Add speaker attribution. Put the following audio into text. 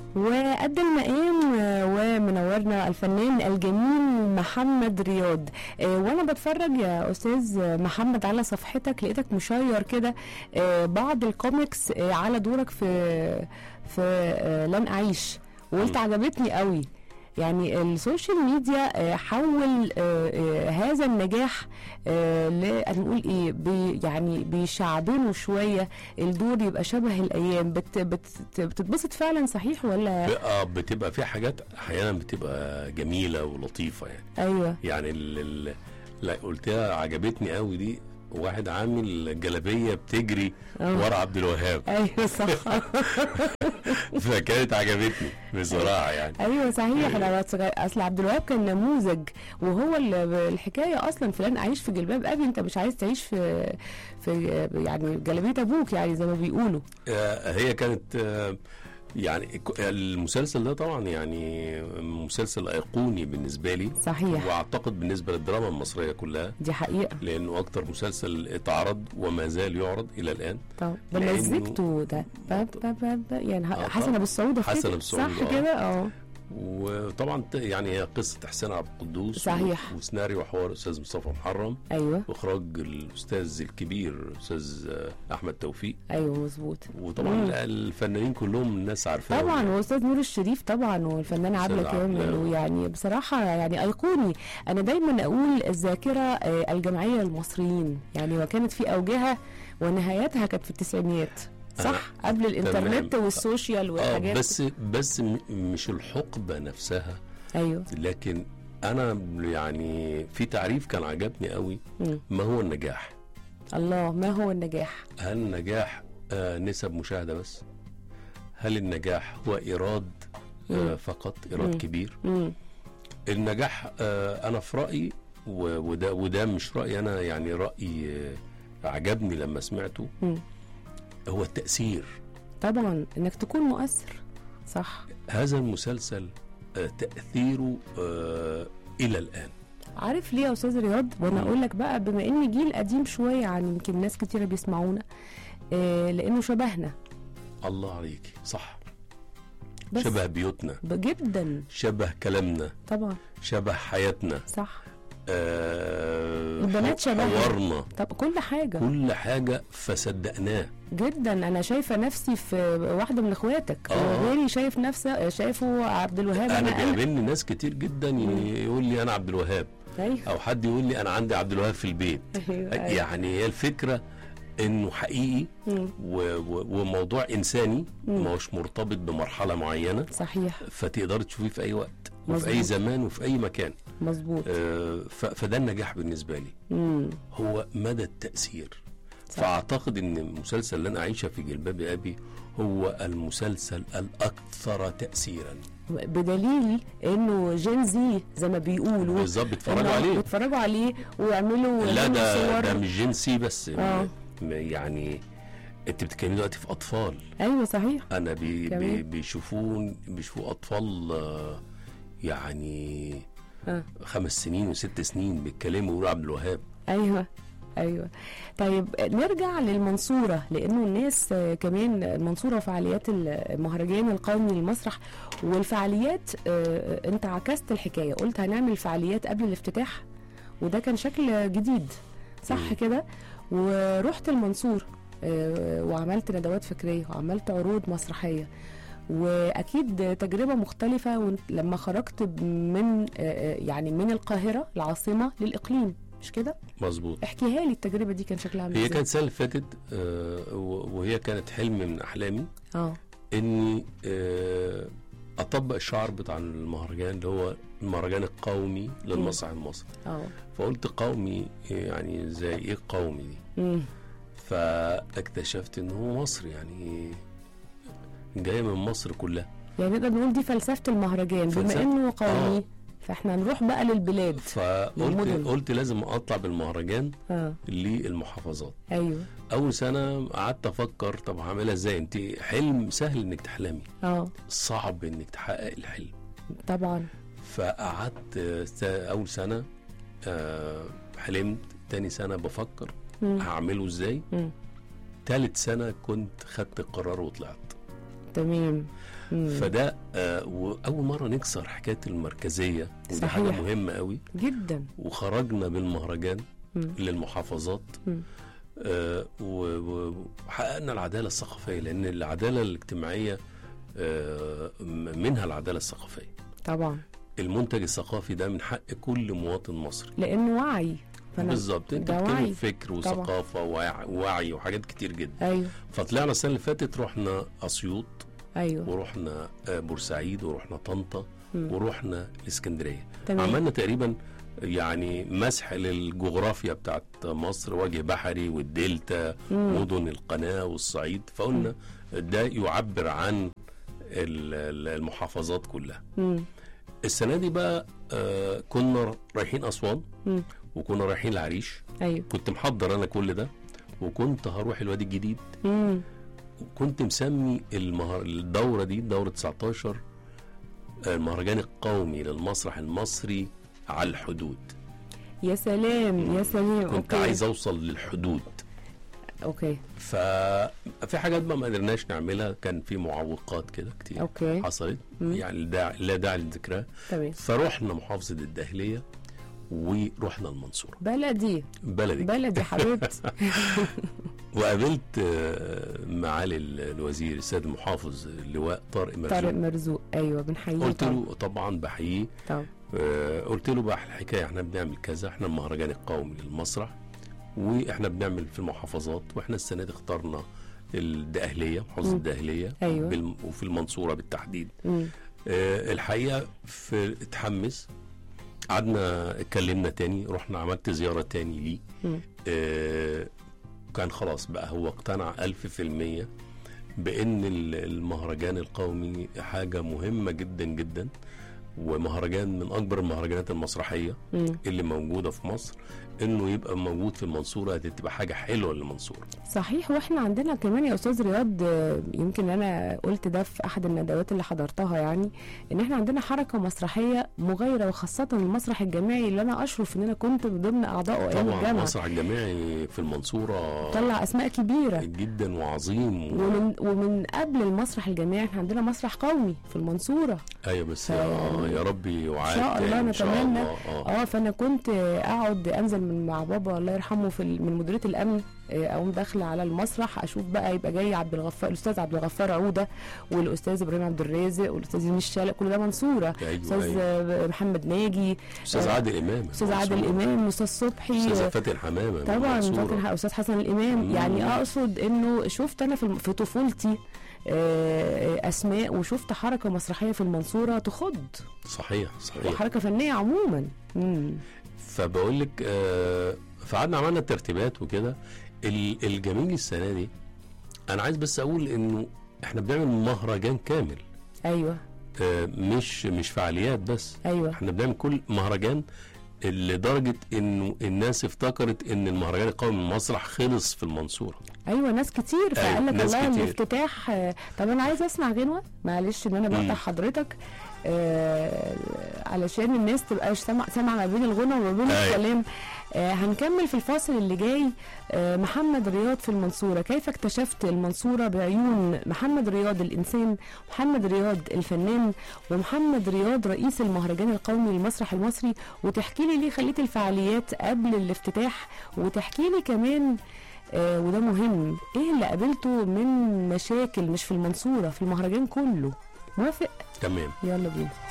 Speaker 1: وقد المقام ومنورنا الفنان الجميل محمد رياض. وانا بتفرج يا استاذ محمد على صفحتك لقيتك مشير كده بعض الكوميكس على دورك في لن اعيش، وقلت عجبتني قوي. يعني السوشيال ميديا حول هذا النجاح نقول ايه يعني بيشعبنوا شويه الدور يبقى شبه الايام. بتتبسط فعلا صحيح ولا؟
Speaker 2: بتبقى في حاجات احيانا بتبقى جميله ولطيفه يعني.
Speaker 1: ايوه
Speaker 2: يعني لا قلتها عجبتني قوي دي، واحد عامل جلابيه بتجري ورا عبد الوهاب.
Speaker 1: ايوه صح.
Speaker 2: فكانت عجبتني بصراحه يعني.
Speaker 1: ايوه صحيح. اصل عبد الوهاب كان نموذج، وهو الحكايه اصلا في لن اعيش في جلباب ابي انت مش عايز تعيش في يعني جلابيه ابوك يعني زي ما بيقولوا.
Speaker 2: هي كانت يعني المسلسل ده طبعا يعني مسلسل ايقوني بالنسبه لي.
Speaker 1: صحيح.
Speaker 2: واعتقد بالنسبه للدراما المصريه كلها.
Speaker 1: دي حقيقه.
Speaker 2: لانه اكتر مسلسل اتعرض وما زال يعرض الى الان.
Speaker 1: طب بمزجته ده يعني حسن ابو السعود.
Speaker 2: حسن ابو السعود
Speaker 1: صح كده.
Speaker 2: وطبعا يعني هي قصه حسين عبد القدوس.
Speaker 1: صحيح.
Speaker 2: وسيناريو وحوار الاستاذ مصطفى محرم.
Speaker 1: ايوه.
Speaker 2: واخراج الاستاذ الكبير الاستاذ احمد توفيق.
Speaker 1: ايوه مظبوط.
Speaker 2: وطبعا الفنانين كلهم الناس عارفاهم
Speaker 1: طبعا، واستاذ نور الشريف طبعا، والفنان عبله كامل. ويعني بصراحه يعني ايقوني. انا دايما اقول الذاكره الجمعيه للمصريين يعني، وكانت في اوجها ونهايتها كانت في التسعينيات. صح. قبل الانترنت والسوشيال والحاجات.
Speaker 2: بس مش الحقبه نفسها.
Speaker 1: ايوه.
Speaker 2: لكن انا يعني في تعريف كان عجبني قوي. ما هو النجاح؟
Speaker 1: الله، ما هو النجاح؟
Speaker 2: هل النجاح نسب مشاهده بس؟ هل النجاح هو ايراد فقط، ايراد كبير؟ النجاح انا في رايي، وده مش رايي انا، يعني راي عجبني لما سمعته. هو التأثير.
Speaker 1: طبعا انك تكون مؤثر. صح.
Speaker 2: هذا المسلسل تأثيره إلى الآن.
Speaker 1: عارف ليه يا أستاذ رياض؟ وانا اقول لك بقى، بما اني جيل قديم شوية عن يمكن ناس كتيرة بيسمعونا، لانه شبهنا.
Speaker 2: الله عليك. صح.
Speaker 1: بس
Speaker 2: شبه بيوتنا
Speaker 1: جدا.
Speaker 2: شبه كلامنا.
Speaker 1: طبعا.
Speaker 2: شبه حياتنا.
Speaker 1: صح. البنات شبهنا.
Speaker 2: حوارنا.
Speaker 1: طب كل حاجة
Speaker 2: فصدقناه
Speaker 1: جدا. انا شايفه نفسي في واحده من اخواتك، وغيري شايف نفسه شايفه عبد الوهاب.
Speaker 2: انا بيقابلني ناس كتير جدا يقول لي انا عبد الوهاب.
Speaker 1: أيوه.
Speaker 2: او حد يقول لي انا عندي عبد الوهاب في البيت.
Speaker 1: أيوه.
Speaker 2: يعني هي الفكره انه حقيقي وموضوع انساني، ما هوش مرتبط بمرحله معينه.
Speaker 1: صحيح.
Speaker 2: فتقدر تشوفيه في اي وقت.
Speaker 1: مزبوط.
Speaker 2: وفي اي زمان وفي اي مكان.
Speaker 1: مظبوط.
Speaker 2: فده النجاح بالنسبه لي. هو مدى التاثير. صح. فاعتقد ان مسلسل لن اعيش في جلباب ابي هو المسلسل الاكثر تاثيرا،
Speaker 1: بدليل انه جين زي زي ما بيقولوا.
Speaker 2: بالظبط.
Speaker 1: بيتفرجوا عليه ويعملوا
Speaker 2: لا
Speaker 1: صور.
Speaker 2: ده مش جين سي بس. يعني انت بتتكلمي دلوقتي في اطفال.
Speaker 1: ايوه صحيح.
Speaker 2: انا بيشوفوا اطفال يعني 5 سنين و6 سنين بيتكلموا ويقولوا عبد الوهاب.
Speaker 1: ايوه. طيب نرجع للمنصوره، لانه الناس كمان المنصوره وفعاليات المهرجان القومي للمسرح والفعاليات. انت عكست الحكايه، قلت هنعمل فعاليات قبل الافتتاح، وده كان شكل جديد. صح كده؟ ورحت المنصور وعملت ندوات فكريه وعملت عروض مسرحيه، واكيد تجربه مختلفه لما خرجت من يعني من القاهره العاصمه للاقليم، مش كده؟
Speaker 2: مظبوط.
Speaker 1: احكيها لي التجربه دي كان شكلها عامل ازاي؟
Speaker 2: هي كانت السنه اللي فاتت وهي كانت حلم من احلامي. اني اطبق الشعار بتاع المهرجان اللي هو المهرجان القومي للمسرح المصري. فقلت قومي يعني زي ايه قومي دي؟ فاكتشفت انه هو مصر، يعني جايه من مصر كلها.
Speaker 1: يعني نقدر نقول دي فلسفه المهرجان. بما انه قومي فاحنا نروح بقى للبلاد.
Speaker 2: فقلت لازم اطلع بالمهرجان للمحافظات.
Speaker 1: ايوه.
Speaker 2: اول سنه قعدت افكر طب هعملها ازاي؟ انت حلم سهل انك تحلمي، صعب انك تحقق الحلم طبعا. فقعدت اول سنه حلمت، تاني سنه بفكر هعمله ازاي، تالت سنه كنت خدت القرار وطلعت.
Speaker 1: تمام.
Speaker 2: فده واول مره نكسر حكايه المركزيه، ودي حاجه مهمه قوي
Speaker 1: جدا.
Speaker 2: وخرجنا بالمهرجان للمحافظات، وحققنا العداله الثقافيه، لان العداله الاجتماعيه منها العداله الثقافيه.
Speaker 1: طبعا
Speaker 2: المنتج الثقافي ده من حق كل مواطن مصري،
Speaker 1: لانه وعي.
Speaker 2: بالظبط، انت بتتكلم فكر وثقافه ووعي وحاجات كتير جدا.
Speaker 1: ايوه.
Speaker 2: فطلعنا السنه اللي فاتت رحنا اسيوط،
Speaker 1: ايوه،
Speaker 2: ورحنا بورسعيد، ورحنا طنطا، ورحنا الاسكندريه.
Speaker 1: تمام.
Speaker 2: عملنا تقريبا يعني مسح للجغرافيا بتاعت مصر، وجه بحري والدلتا، مدن القناه والصعيد. فقلنا ده يعبر عن المحافظات كلها. السنه دي بقى كنا رايحين اسوان، وكنا رايحين العريش.
Speaker 1: ايوه.
Speaker 2: كنت محضر انا كل ده، وكنت هروح الوادي الجديد. وكنت مسمي الدوره دي دوره 19 المهرجان القومي للمسرح المصري على الحدود.
Speaker 1: يا سلام يا سلام.
Speaker 2: كنت عايز اوصل للحدود.
Speaker 1: اوكي.
Speaker 2: ففي حاجات ما قدرناش نعملها، كان في معوقات كده كتير
Speaker 1: أوكي.
Speaker 2: حصلت، يعني لا داعي لذكرها. فروحنا محافظه الداخليه، ورحنا المنصوره. بلدي
Speaker 1: حبيبتي.
Speaker 2: وقابلت معالي الوزير السيد المحافظ اللواء طارق
Speaker 1: مرزوق. ايوه، بنحييه.
Speaker 2: قلت له طبعا بحييه. قلت له بقى الحكايه احنا بنعمل كذا، احنا المهرجان القومي للمسرح، واحنا بنعمل في المحافظات، واحنا السنه دي اخترنا الدقهليه، محافظه الدقهليه.
Speaker 1: أيوة.
Speaker 2: وفي المنصوره بالتحديد. الحقيقه اتحمس، قعدنا اتكلمنا تاني، رحنا عملت زياره تاني ليه. كان خلاص بقى هو اقتنع 1000% بان المهرجان القومي حاجه مهمه جدا جدا، ومهرجان من اكبر المهرجانات المسرحيه اللي موجوده في مصر، انه يبقى موجود في المنصوره دي تبقى حاجه حلوه للمنصوره.
Speaker 1: صحيح. واحنا عندنا كمان يا استاذ رياض، يمكن انا قلت ده في احد الندوات اللي حضرتها، يعني ان احنا عندنا حركه مسرحيه مغايره، وخاصه المسرح الجامعي اللي انا اشرف ان انا كنت من ضمن اعضائه ايام الجامعه.
Speaker 2: طبعا المسرح الجامعي في المنصوره
Speaker 1: طلع اسماء كبيره
Speaker 2: جدا وعظيم.
Speaker 1: ومن قبل المسرح الجامعي احنا عندنا مسرح قومي في المنصوره.
Speaker 2: ايوه بس يا ربي يوعد
Speaker 1: ان شاء الله نتمنى. فانا كنت اقعد انزل مع بابا الله يرحمه من مديريه الامن، اقوم داخله على المسرح، اشوف بقى يبقى جاي الاستاذ عبد الغفار عوده، والاستاذ ابراهيم عبد الرازق، والاستاذ يونس الشالق، كل ده منصوره. استاذ محمد ناجي،
Speaker 2: استاذ عادل امام،
Speaker 1: استاذ صبحي،
Speaker 2: استاذ فاتن حمامه
Speaker 1: طبعا، استاذ حسن الامام. يعني اقصد انه شفت انا في طفولتي اسماء، وشفت حركه مسرحيه في المنصوره تخض.
Speaker 2: صحيح.
Speaker 1: وحركه فنيه عموما.
Speaker 2: فبقول لك فقعدنا عملنا الترتيبات وكده. الجميل السنه دي، انا عايز بس اقول انه احنا بنعمل مهرجان كامل.
Speaker 1: ايوه.
Speaker 2: مش فعاليات بس.
Speaker 1: ايوه.
Speaker 2: احنا بنعمل كل مهرجان، لدرجه انه الناس افتكرت ان المهرجان القومي المسرح خلص في المنصوره.
Speaker 1: ايوه، ناس كتير. فقال لك والله الافتتاح. طب انا عايز اسمع غنوه، معلش ان انا بقطع حضرتك، علشان الناس تبقاش سامعه ما بين الغنى وما بين الكلام. هنكمل في الفاصل اللي جاي. محمد رياض في المنصورة، كيف اكتشفت المنصورة بعيون محمد رياض الإنسان، محمد رياض الفنان، ومحمد رياض رئيس المهرجان القومي للمسرح المصري. وتحكي لي ليه خليت الفعاليات قبل الافتتاح، وتحكي لي كمان وده مهم، ايه اللي قابلته من مشاكل مش في المنصورة، في المهرجان كله. موافق؟
Speaker 2: تمام.
Speaker 1: يلا بينا.